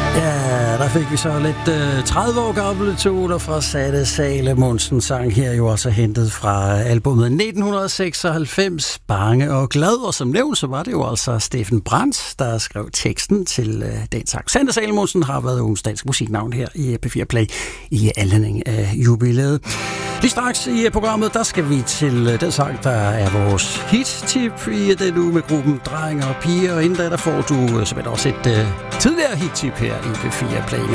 Ja, der fik vi så lidt 30 år gamle toner fra Sanne Salomonsen, sang her jo også hentet fra albumet 1996, Bange og Glad, og som nævnt, så var det jo altså Steffen Brandt, der skrev teksten til den sang. Sanne Salomonsen har været ugens dansk musiknavn her i P4 Play i anledning af jubilæet. Lige straks i programmet, der skal vi til den sang, der er vores hit-tip i den uge med gruppen Drenge og Piger, og inden da, der får du simpelthen også et tidligere hit-tip her i P4 Play.